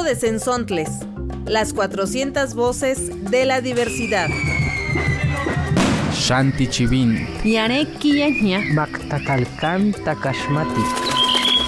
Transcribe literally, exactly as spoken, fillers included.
de Cenzontles, las cuatrocientas voces de la diversidad. Shanti Chivin. Yareki Yanya. Maktakalkan Takashmati.